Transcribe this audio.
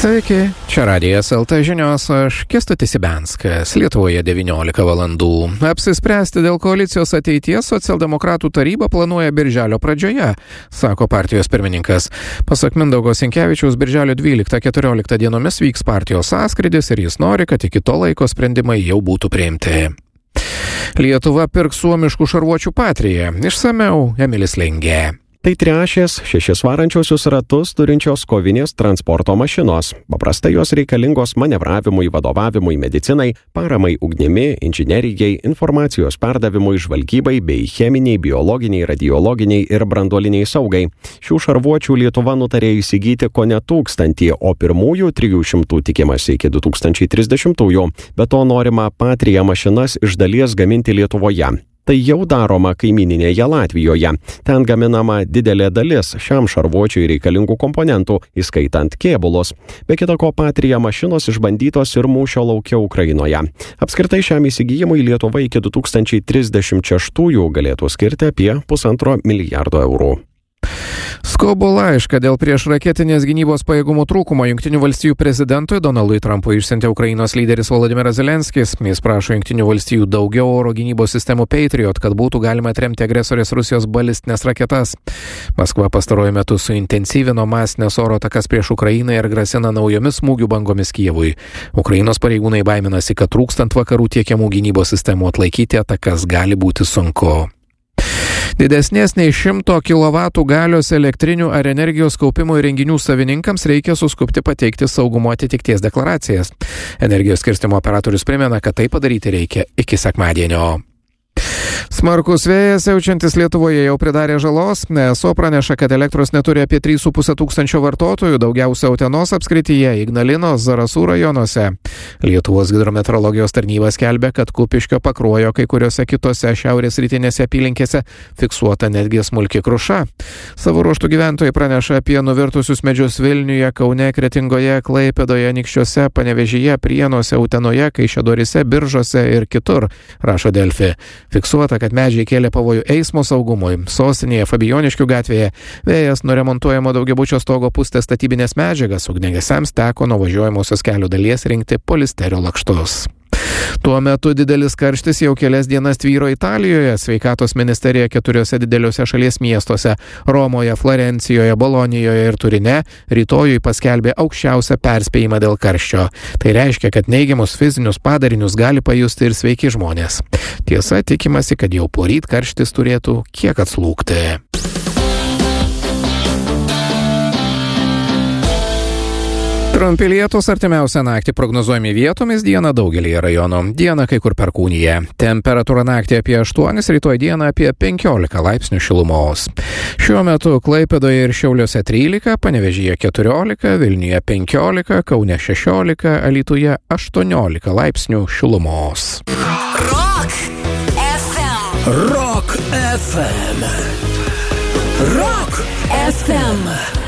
Sveiki, čia Radijas LT žinios, aš Kęstutis Ibenskas. Lietuvoje 19 valandų. Apsispręsti dėl koalicijos ateities socialdemokratų taryba planuoja birželio pradžioje, sako partijos pirmininkas. Pasak Mindaugo Sinkevičiaus, birželio 12-14 dienomis vyks partijos sąskrydis ir jis nori, kad iki to laiko sprendimai jau būtų priimti. Lietuva pirks suomiškų šarvuočių Patriją. Išsamiau Emilis Lingė. Tai trešės 6 varančiosius ratus turinčios kovinės transporto mašinos. Paprastai jos reikalingos manevravimui, vadovavimui, medicinai, paramai ugnimi, inžinerijai, informacijos perdavimui, žvalgybai bei cheminiai, biologiniai, radiologiniai ir branduoliniai saugai. Šių šarvuočių Lietuva nutarė įsigyti kone 1000, o pirmųjų 300 tikimasi iki 2030-ųjų. Be to norima Patriją mašinas iš dalies gaminti Lietuvoje. Tai jau daroma kaimyninėje Latvijoje. Ten gaminama didelė dalis šiam šarvuočiui reikalingų komponentų, įskaitant kėbulus. Be kita ko, Patrija mašinos išbandytos ir mūšio lauke Ukrainoje. Apskritai šiam įsigijimui Lietuva iki 2036 galėtų skirti apie 1,5 milijardo eurų. Skubų laišką dėl priešraketinės gynybos pajėgumų trūkumo Jungtinių valstijų prezidentui Donaldui Trumpui išsiuntė Ukrainos lyderis Volodymyras Zelenskis. Jis prašo Jungtinių valstijų daugiau oro gynybos sistemų Patriot, kad būtų galima atremti agresorės Rusijos balistinės raketas. Maskva pastaruoju metu suintensyvino masinės oro atakas prieš Ukrainą ir grasina naujomis smūgių bangomis Kijevui. Ukrainos pareigūnai baiminasi, kad trūkstant vakarų tiekiamų gynybos sistemų atlaikyti atakas gali būti sunku. Didesnės nei 100 kW galios elektrinių ar energijos kaupimo įrenginių savininkams reikia suskubti pateikti saugumo atitikties deklaracijas. Energijos skirstymo operatorius primena, kad tai padaryti reikia iki sekmadienio. Smarkus vėjas siaučiantis Lietuvoje jau pridarė žalos. ESO praneša, kad elektros neturi apie 3,5 tūkstančio vartotojų, daugiausia Utenos apskrityje, Ignalinos, Zarasų rajonuose. Lietuvos hidrometeorologijos tarnyba skelbia, kad Kupiškio, Pakruojo, kai kuriuose kitose šiaurės rytinėse apylinkėse fiksuota netgi smulki kruša. Savo ruožtų gyventojai praneša apie nuvirtusius medžius Vilniuje, Kaune, Kretingoje, Klaipėdoje, Anykščiuose, Panevėžyje, Prienuose, Utenoje, Kaišiadoryse, Biržuose ir kitur, rašo Delfi. Fiksuota, kad medžiai kėlė pavojų eismo saugumui. Sostinėje Fabijoniškių gatvėje vėjas nuremontuojamo daugiabučio stogo pustė statybinės medžiagas, ugniagesiams teko nuo važiuojamosios kelio dalies rinkti polisterio lakštus. Tuo metu didelis karštis jau kelias dienas tvyro Italijoje. Sveikatos ministerija 4 dideliuose šalies miestuose – Romoje, Florencijoje, Bolonijoje ir Turine – rytojui paskelbė aukščiausią perspėjimą dėl karščio. Tai reiškia, kad neigiamus fizinius padarinius gali pajusti ir sveiki žmonės. Tiesa, tikimasi, kad jau poryt karštis turėtų kiek atslūgti. Trumpi lietūs artimiausią naktį prognozuojami vietomis, dieną daugelyje rajonų. Dieną kai kur perkūnija. Temperatūra naktį apie 8, rytoj dieną apie 15 laipsnių šilumos. Šiuo metu Klaipėdoje ir Šiauliuose 13, Panevėžyje 14, Vilniuje 15, Kaune 16, Alytuje 18 laipsnių šilumos. Rock FM. Rock FM. Rock FM.